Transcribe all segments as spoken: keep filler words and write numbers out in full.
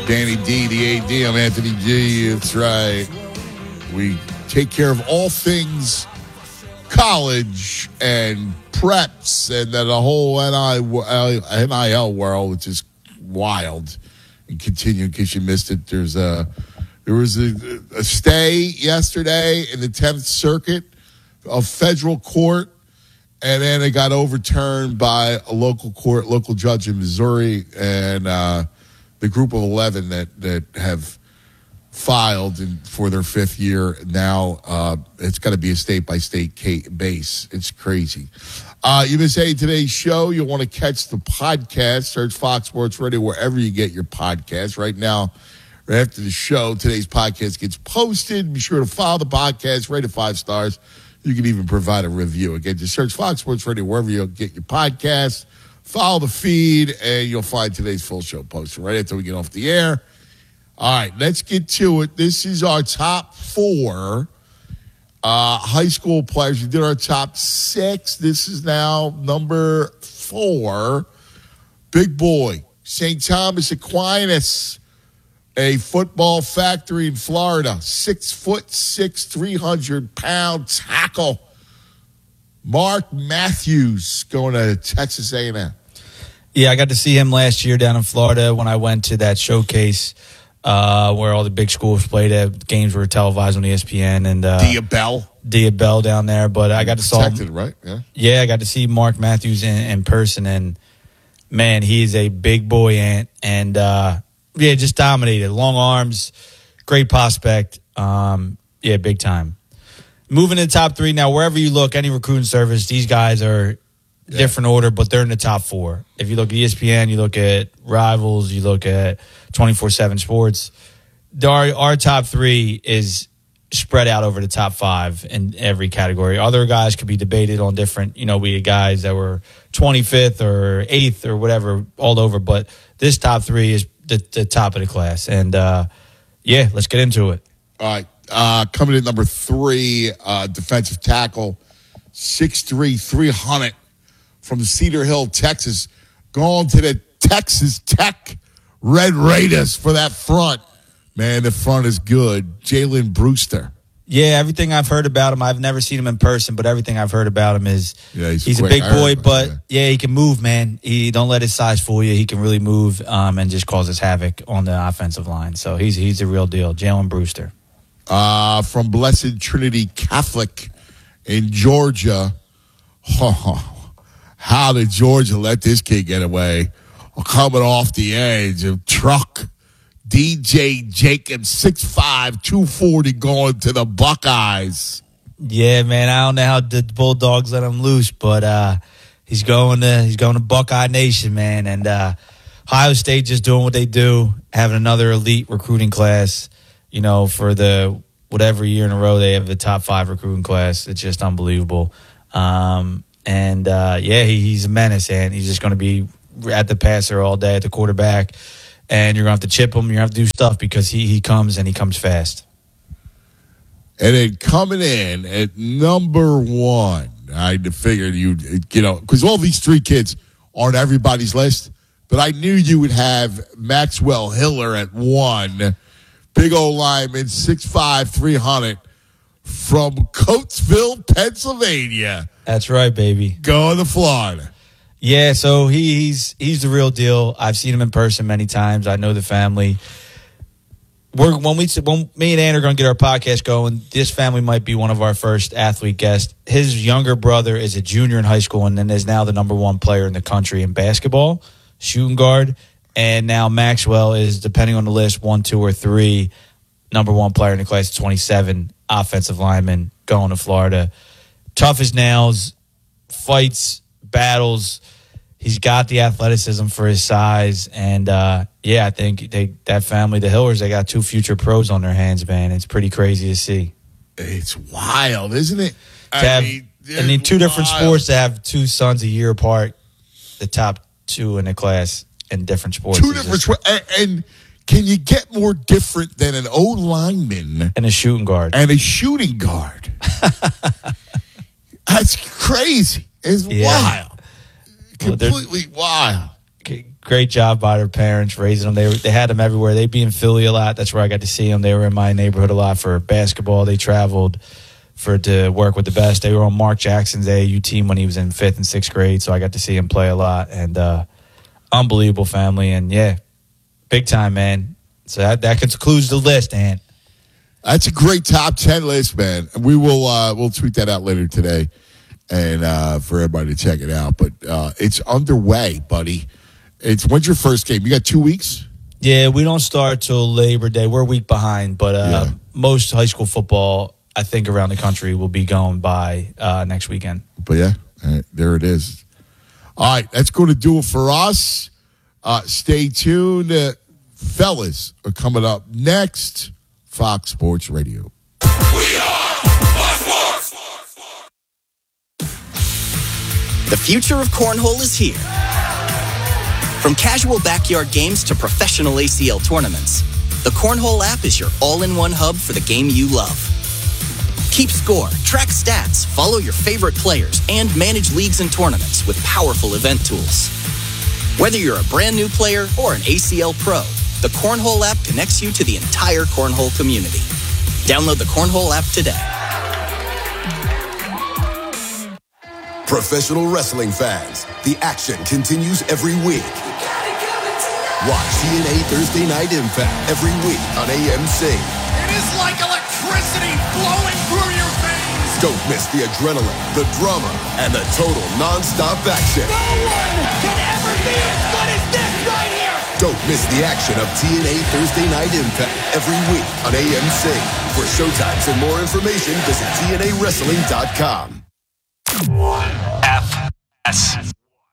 Danny D, the A D. I'm Anthony G. That's right. We take care of all things college and preps and then the whole N I L world, which is wild. And continue in case you missed it. There's a there was a, a stay yesterday in the tenth Circuit of federal court, and then it got overturned by a local court, local judge in Missouri, and uh, the group of eleven that that have filed in, for their fifth year now. Uh, it's got to be a state-by-state base. It's crazy. Uh, you been saying today's show, you'll want to catch the podcast. Search Fox Sports Radio wherever you get your podcast. Right now, right after the show, today's podcast gets posted. Be sure to follow the podcast, rate it five stars. You can even provide a review. Again, just search Fox Sports Radio wherever you get your podcast. Follow the feed, and you'll find today's full show posted right after we get off the air. All right, let's get to it. This is our top four uh, high school players. We did our top six. This is now number four. Big boy, Saint Thomas Aquinas, a football factory in Florida. Six foot six, three hundred pound tackle. Mark Matthews going to Texas A and M. Yeah, I got to see him last year down in Florida when I went to that showcase. Uh, where all the big schools played at. Games were televised on E S P N. and uh, Diabell. Diabell down there. But I got to saw Protected, right? Yeah. Yeah, I got to see Mark Matthews in, in person. And, man, he's a big boy, Ant. And, uh, yeah, just dominated. Long arms, great prospect. Um, yeah, big time. Moving to the top three. Now, wherever you look, any recruiting service, these guys are yeah. different order, but they're in the top four. If you look at E S P N, you look at Rivals, you look at twenty-four seven Sports. Our, our top three is spread out over the top five in every category. Other guys could be debated on different, you know, we had guys that were twenty-fifth or eighth or whatever all over, but this top three is the, the top of the class. And, uh, yeah, let's get into it. All right. Uh, coming in number three, uh, defensive tackle, six three, three hundred from Cedar Hill, Texas, going to the Texas Tech Red Raiders for that front. Man, the front is good. Jalen Brewster. Yeah, everything I've heard about him, I've never seen him in person, but everything I've heard about him is yeah, he's, he's a big boy, but yeah, he can move, man. He don't let his size fool you. He can really move um, and just causes havoc on the offensive line. So he's he's a real deal. Jalen Brewster. Uh, from Blessed Trinity Catholic in Georgia. Oh, how did Georgia let this kid get away? Coming off the edge of truck. D J Jacobs, six five, two forty, going to the Buckeyes. Yeah, man, I don't know how the Bulldogs let him loose, but uh, he's going to he's going to Buckeye Nation, man. And uh, Ohio State just doing what they do, having another elite recruiting class. You know, for the whatever year in a row they have the top five recruiting class. It's just unbelievable. Um, and uh, yeah, he, he's a menace, and he's just going to be at the passer all day at the quarterback. And you're going to have to chip him. You're going to have to do stuff because he, he comes and he comes fast. And then coming in at number one, I figured you'd, you know, because all these three kids aren't everybody's list, but I knew you would have Maxwell Hiller at one. Big old lineman, six five, three hundred from Coatesville, Pennsylvania. That's right, baby. Going to Florida. Yeah, so he, he's he's the real deal. I've seen him in person many times. I know the family. We're when we when me and Ann are going to get our podcast going, this family might be one of our first athlete guests. His younger brother is a junior in high school and then is now the number one player in the country in basketball, shooting guard. And now Maxwell is, depending on the list, one, two, or three, number one player in the class of twenty-seven, offensive lineman, going to Florida. Tough as nails, fights, battles. He's got the athleticism for his size. And, uh, yeah, I think they that family, the Hillers, they got two future pros on their hands, man. It's pretty crazy to see. It's wild, isn't it? To have, I mean, I mean two wild. different sports to have two sons a year apart, the top two in the class in different sports. Two different sports. And, and can you get more different than an old lineman? And a shooting guard. And a shooting guard. That's crazy. It's yeah. wild. Completely well, wild. great job by their parents raising them. They were, they had them everywhere. They'd be in Philly a lot. That's where I got to see them. They were in my neighborhood a lot for basketball. They traveled for to work with the best. They were on Mark Jackson's A A U team when he was in fifth and sixth grade, so I got to see him play a lot. And uh, unbelievable family, and yeah, big time, man. So that, that concludes the list, Ant. That's a great top ten list, man. We will uh, we'll tweet that out later today, and uh, for everybody to check it out. But uh, it's underway, buddy. It's when's your first game? You got two weeks. Yeah, we don't start till Labor Day. We're a week behind, but uh, Yeah. most high school football, I think, around the country will be going by uh, next weekend. But yeah, all right, there it is. All right, that's going to do it for us. Uh, stay tuned. Uh, fellas are coming up next. Fox Sports Radio. We are Fox Sports. The future of cornhole is here. From casual backyard games to professional A C L tournaments, the Cornhole app is your all-in-one hub for the game you love. Keep score, track stats, follow your favorite players, and manage leagues and tournaments with powerful event tools. Whether you're a brand new player or an A C L pro, the Cornhole app connects you to the entire cornhole community. Download the Cornhole app today. Professional wrestling fans, the action continues every week. Watch T N A Thursday Night Impact every week on A M C. It is like electricity flowing through your veins. Don't miss the adrenaline, the drama, and the total non-stop action. No one can ever be as good as this right here. Don't miss the action of T N A Thursday Night Impact every week on A M C. For showtimes and more information, visit T N A wrestling dot com. F S.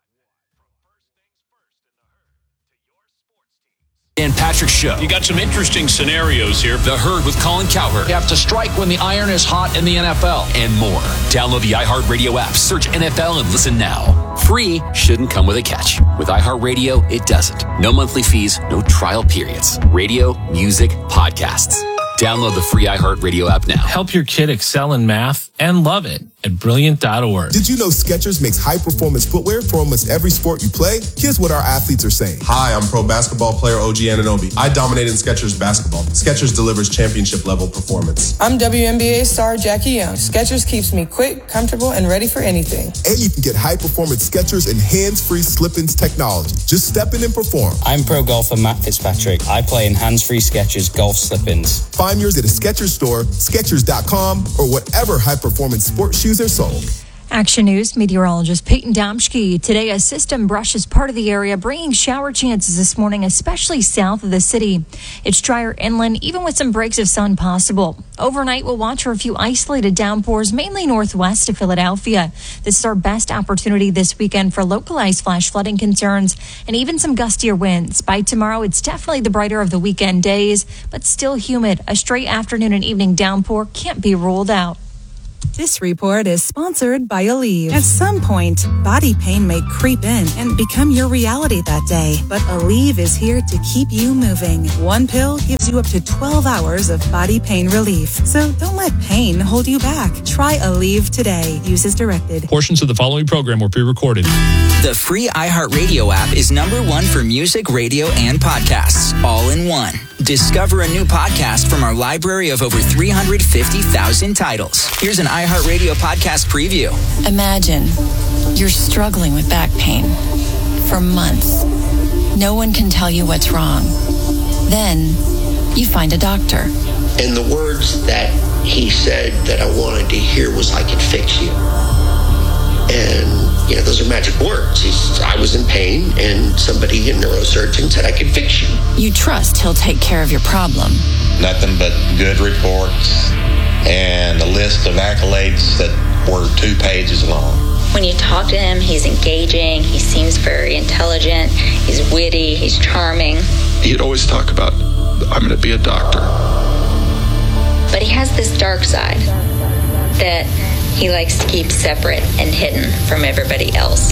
Dan Patrick Show. You got some interesting scenarios here. The Herd with Colin Cowherd. You have to strike when the iron is hot in the N F L. And more. Download the iHeartRadio app, search N F L, and listen now. Free shouldn't come with a catch. With iHeartRadio, it doesn't. No monthly fees, no trial periods. Radio, music, podcasts. Download the free iHeartRadio app now. Help your kid excel in math and love it at brilliant dot org. Did you know Skechers makes high-performance footwear for almost every sport you play? Here's what our athletes are saying. Hi, I'm pro basketball player O G Anunoby. I dominate in Skechers basketball. Skechers delivers championship-level performance. I'm W N B A star Jackie Young. Skechers keeps me quick, comfortable, and ready for anything. And you can get high-performance Skechers and hands-free slip-ins technology. Just step in and perform. I'm pro golfer Matt Fitzpatrick. I play in hands-free Skechers golf slip-ins. Find yours at a Skechers store, Skechers dot com, or whatever high-performance sports shoes are sold. Action News meteorologist Peyton Domschke. Today, a system brushes part of the area, bringing shower chances this morning, especially south of the city. It's drier inland, even with some breaks of sun possible. Overnight, we'll watch for a few isolated downpours, mainly northwest of Philadelphia. This is our best opportunity this weekend for localized flash flooding concerns and even some gustier winds. By tomorrow, it's definitely the brighter of the weekend days, but still humid. A straight afternoon and evening downpour can't be ruled out. This report is sponsored by Aleve. At some point, body pain may creep in and become your reality that day. But Aleve is here to keep you moving. One pill gives you up to twelve hours of body pain relief. So don't let pain hold you back. Try Aleve today. Use as directed. Portions of the following program were pre-recorded. The free iHeartRadio app is number one for music, radio, and podcasts, all in one. Discover a new podcast from our library of over three hundred fifty thousand titles. Here's an iHeartRadio podcast preview. Imagine you're struggling with back pain for months. No one can tell you what's wrong. Then you find a doctor. And the words that he said that I wanted to hear was, "I can fix you." And, you know, those are magic words. He's, I was in pain, and somebody, a neurosurgeon, said, "I can fix you." You trust he'll take care of your problem. Nothing but good reports and a list of accolades that were two pages long. When you talk to him, he's engaging, he seems very intelligent, he's witty, he's charming. He'd always talk about, "I'm going to be a doctor." But he has this dark side that he likes to keep separate and hidden from everybody else.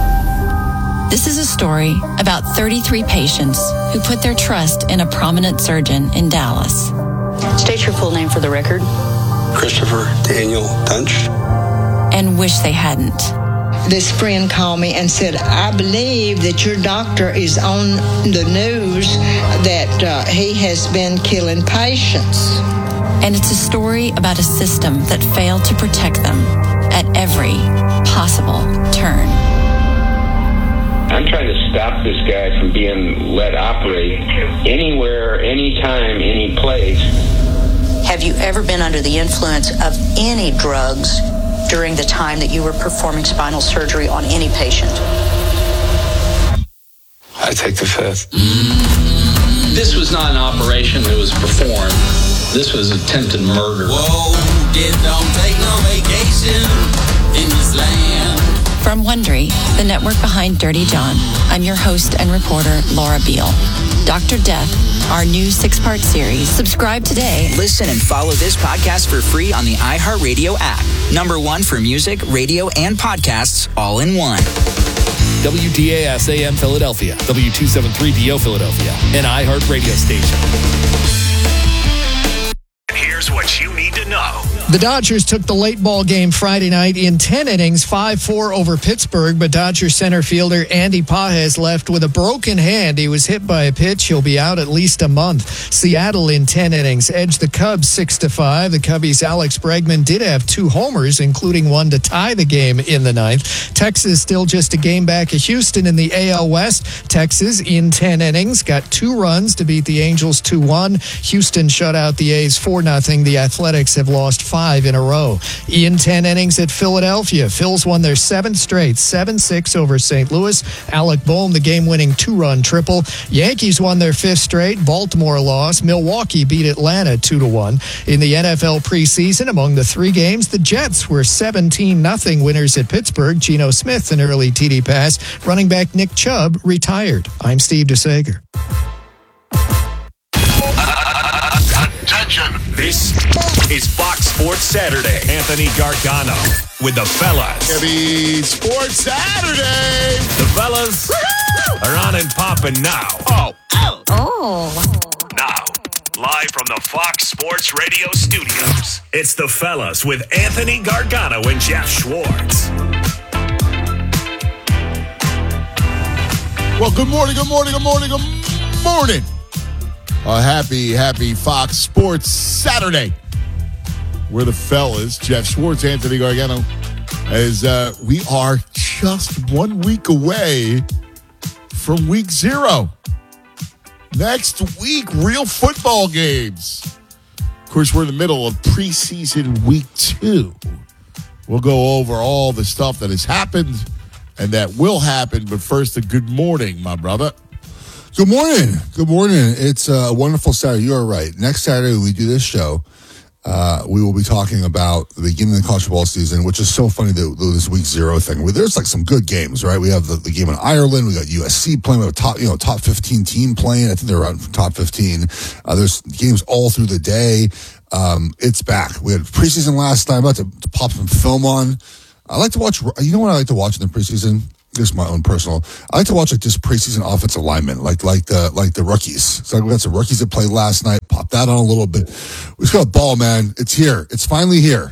This is a story about thirty-three patients who put their trust in a prominent surgeon in Dallas. State your full name for the record. Christopher Daniel Dunch. And wish they hadn't. this friend called me and said, I believe that your doctor is on the news that uh, he has been killing patients. And it's a story about a system that failed to protect them at every possible turn. I'm trying to stop this guy from being let operate anywhere, anytime, any place. Have you ever been under the influence of any drugs during the time that you were performing spinal surgery on any patient? I take the fifth. This was not an operation that was performed. This was attempted murder. Whoa, this don't take no vacation in this land. From Wondery, the network behind Dirty John, I'm your host and reporter, Laura Beale. Doctor Death, our new six-part series. Subscribe today. Listen and follow this podcast for free on the iHeartRadio app. Number one for music, radio, and podcasts all in one. W D A S A M Philadelphia, W two seventy-three D O Philadelphia, an iHeart radio station. Here's what you need to know. The Dodgers took the late ball game Friday night in ten innings, five four over Pittsburgh, but Dodger center fielder Andy Pages left with a broken hand. He was hit by a pitch. He'll be out at least a month. Seattle in ten innings edged the Cubs six to five. The Cubbies' Alex Bregman did have two homers, including one to tie the game in the ninth. Texas still just a game back of Houston in the A L West. Texas in ten innings got two runs to beat the Angels two one. Houston shut out the A's four nothing. The Athletics have lost five in a row. In ten innings at Philadelphia, Phils won their seventh straight, seven six over Saint Louis. Alec Boehm, the game-winning two-run triple. Yankees won their fifth straight. Baltimore lost. Milwaukee beat Atlanta two to one. In the N F L preseason, among the three games, the Jets were seventeen nothing winners at Pittsburgh. Geno Smith, an early T D pass. Running back Nick Chubb retired. I'm Steve DeSager. Attention. This is Fox Sports Saturday. Anthony Gargano with the fellas. Happy Sports Saturday. The fellas are on and popping now. Oh. Oh. Oh. Now, live from the Fox Sports Radio studios, it's the fellas with Anthony Gargano and Jeff Schwartz. Well, good morning, good morning, good morning, good morning. A happy, happy Fox Sports Saturday. We're the fellas, Jeff Schwartz, Anthony Gargano, as uh, we are just one week away from week zero. Next week, real football games. Of course, we're in the middle of preseason week two. We'll go over all the stuff that has happened and that will happen. But first, a good morning, my brother. Good morning. Good morning. It's a wonderful Saturday. You are right. Next Saturday, when we do this show, uh, we will be talking about the beginning of the college football season, which is so funny, that this week zero thing. There's like some good games, right? We have the, the game in Ireland. We got U S C playing. We have a top, you know, top fifteen team playing. I think they're around top fifteen. Uh, there's games all through the day. Um, it's back. We had preseason last time. I'm about to, to pop some film on. I like to watch, you know what I like to watch in the preseason? This is my own personal. I like to watch like just preseason offensive linemen, like like the like the rookies. So we got some rookies that played last night. Pop that on a little bit. We just got a ball, man. It's here. It's finally here.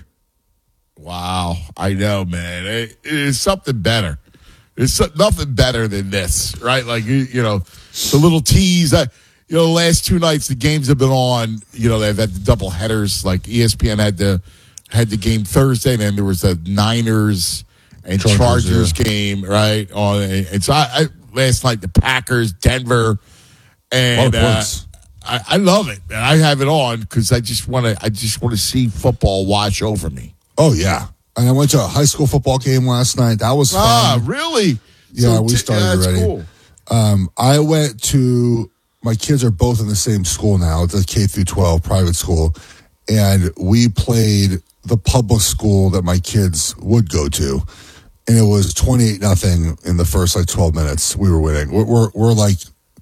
Wow, I know, man. It, it is something better. There's nothing better than this, right? Like you, you know, the little tease. I, you know, the last two nights the games have been on. You know, they've had the double headers. Like E S P N had the had the game Thursday, and then there was the Niners and Chargers, Chargers yeah. game, right? On and so I, I last night the Packers, Denver, and uh, I, I love it. And I have it on because I just want to. I just want to see football wash over me. Oh yeah, and I went to a high school football game last night. That was fun. Ah, really? Yeah, so we started yeah, that's already. Cool. Um, I went to. My kids are both in the same school now. It's a K through twelve private school, and we played the public school that my kids would go to. And it was twenty-eight nothing in the first like twelve minutes. We were winning. We're, we're we're like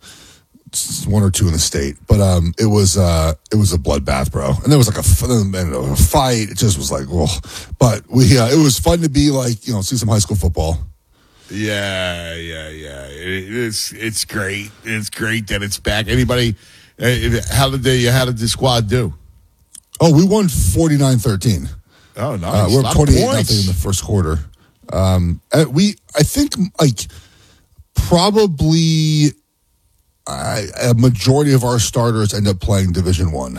one or two in the state, but um, it was uh, it was a bloodbath, bro. And there was like a, a fight. It just was like, oh. But we uh, it was fun to be like, you know, see some high school football. Yeah, yeah, yeah. It, it's it's great. It's great that it's back. Anybody? Uh, how did they? How did the squad do? Oh, we won forty-nine thirteen. Oh, nice. Uh, we're twenty-eight nothing in the first quarter. Um, uh, we, I think, like, probably uh, a majority of our starters end up playing Division One.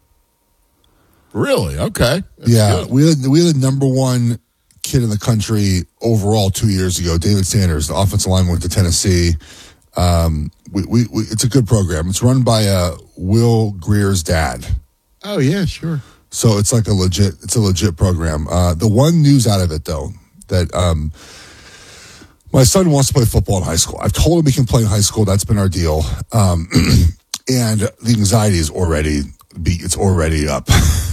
Really? Okay. That's yeah, good. we had we had the number one kid in the country overall two years ago, David Sanders, the offensive lineman, went to Tennessee. Um, we, we, we it's a good program. It's run by uh, Will Greer's dad. Oh yeah, sure. So it's like a legit, it's a legit program. Uh, the one news out of it though, that um, my son wants to play football in high school. I've told him he can play in high school. That's been our deal. Um, and the anxiety is already be it's already up.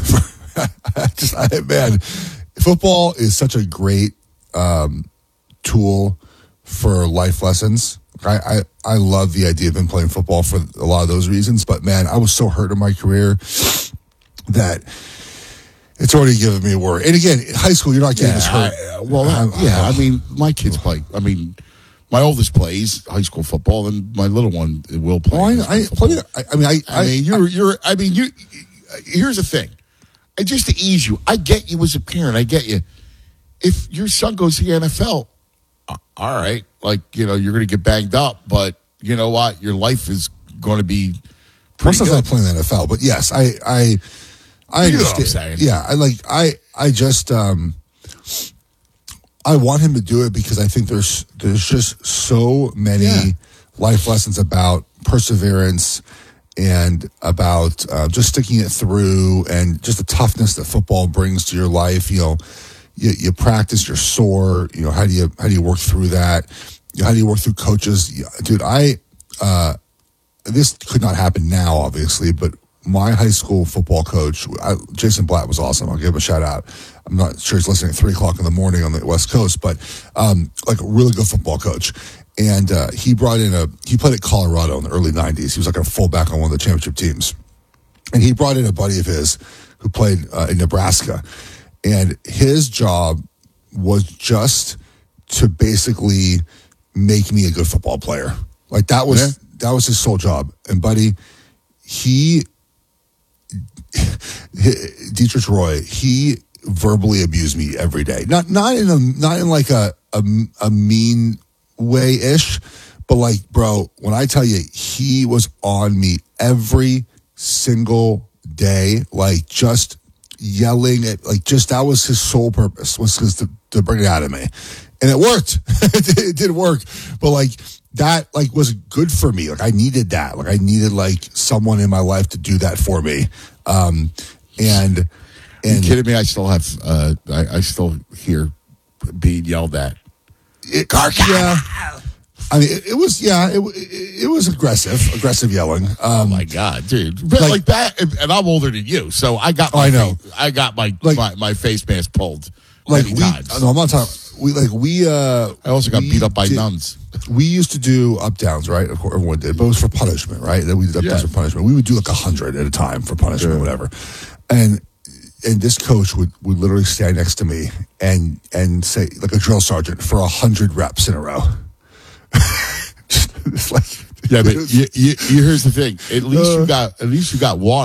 I just, I, man, football is such a great um, tool for life lessons. I, I, I love the idea of him playing football for a lot of those reasons. But man, I was so hurt in my career that it's already given me a worry. And again, in high school, you're not getting Yeah, as hurt. I, well, that, yeah. I mean, my kids play. I mean, my oldest plays high school football, and my little one will play. Oh, I, high I, school football. I, I mean, I, I mean, you're, you're. I mean, you. Here's the thing. And just to ease you, I get you as a parent. I get you. If your son goes to the N F L, uh, all right, like, you know, you're going to get banged up, but you know what? Your life is going to be pretty Plus, good. I'm not playing the N F L, but yes, I, I, I You know understand. what I'm saying. Yeah, I like, I, I just, um, I want him to do it because I think there's, there's just so many Yeah. life lessons about perseverance and about uh, just sticking it through, and just the toughness that football brings to your life. You know, you, you practice, you're sore. You know, how do you how do you work through that? You know, how do you work through coaches? Yeah, dude, I uh, this could not happen now, obviously, but my high school football coach, I, Jason Blatt, was awesome. I'll give him a shout out. I'm not sure he's listening at three o'clock in the morning on the West Coast, but um, like a really good football coach. And uh, he brought in a, he played at Colorado in the early nineties. He was like a fullback on one of the championship teams. And he brought in a buddy of his who played uh, in Nebraska. And his job was just to basically make me a good football player. Like that was, yeah. that was his sole job. And buddy, he, Dietrich Roy, he verbally abused me every day. Not, not in a, not in like a, a, a mean way-ish, but like, bro, when I tell you he was on me every single day, like just yelling at, like just that was his sole purpose, was to, to bring it out of me. And it worked. It did work. But like that like was good for me. Like I needed that. Like I needed like someone in my life to do that for me. Um and and Are you kidding me? I still have uh I, I still hear being yelled at. It, yeah, I mean, it, it was, yeah, it, it it was aggressive, aggressive yelling. Um, oh my god, dude! But like, like that, and I'm older than you, so I got. My oh, I know. Face, I got my, like, my my face mask pulled. Like many we, times. no, I'm not talking. We like we. uh I also got beat up by did, nuns. We used to do up downs, right? Of course, everyone did, but it was for punishment, right? That we did up downs Yeah. for punishment. We would do like a hundred at a time for punishment, Yeah. whatever, and. And this coach would, would literally stand next to me and and say, like a drill sergeant, for a hundred reps in a row. Just like, yeah, but you, you, you, here's the thing. At least uh, you got at least you got water.